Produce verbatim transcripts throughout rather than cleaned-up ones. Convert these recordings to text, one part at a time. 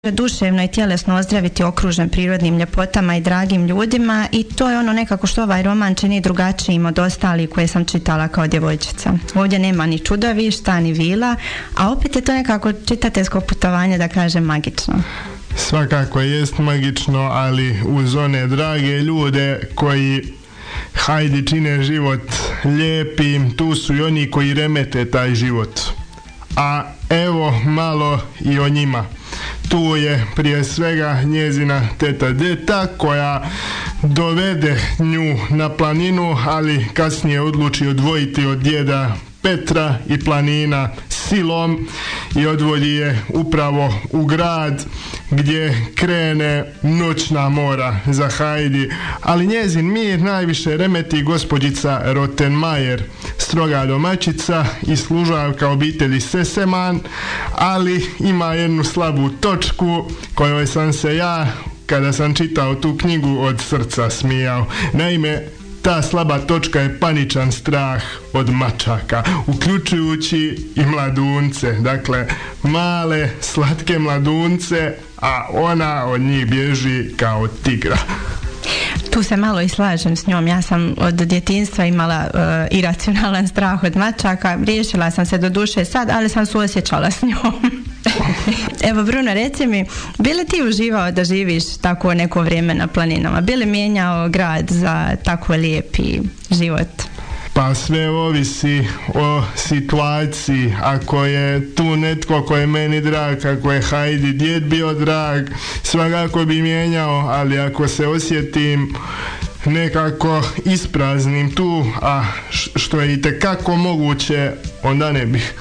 duševno i tjelesno ozdraviti okružen prirodnim ljepotama i dragim ljudima, i to je ono nekako što ovaj roman čini drugačijim od ostalih koje sam čitala kao djevojčica. Ovdje nema ni čudovišta, ni vila, a opet je to nekako čitateljsko putovanje, da kažem, magično. Svakako jest magično, ali uz one drage ljude koji hajde čine život lijepim, tu su i oni koji remete taj život. A evo malo i o njima. Tu je prije svega njezina teta Deta koja dovede nju na planinu, ali kasnije odluči odvojiti od djeda Petra i planina silom i odvodi je upravo u grad gdje krene noćna mora za Heidi, ali njezin mir najviše remeti gospođica Rottenmeier, stroga domaćica i služavka obitelji Sesemann, ali ima jednu slabu točku kojoj sam se ja, kada sam čitao tu knjigu, od srca smijao. Naime, ta slaba točka je paničan strah od mačaka, uključujući i mladunce, dakle male slatke mladunce, a ona od njih bježi kao tigra. Tu se malo i slažem s njom. Ja sam od djetinjstva imala uh, iracionalan strah od mačaka. Riješila sam se do duše sad, ali sam suosjećala s njom. Evo, Bruno, reci mi, bi li ti uživao da živiš tako neko vrijeme na planinama? Bi li mijenjao grad za tako lijepi život? Pa sve ovisi o situaciji. Ako je tu netko ko je meni drag, ako je Heidi djed bio drag, svakako bi mijenjao, ali ako se osjetim nekako ispraznim tu, a što je itekako moguće, onda ne bih.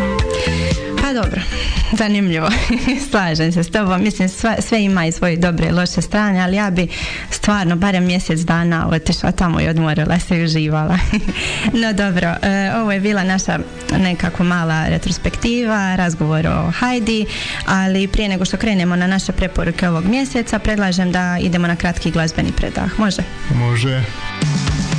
Pa dobro, zanimljivo. Slažem se s tobom. Mislim, sve, sve ima i svoje dobre i loše strane, ali ja bi stvarno barem mjesec dana otišla tamo i odmorila se i uživala. No dobro, e, ovo je bila naša nekako mala retrospektiva, razgovor o Heidi, ali prije nego što krenemo na naše preporuke ovog mjeseca, predlažem da idemo na kratki glazbeni predah. Može? Može.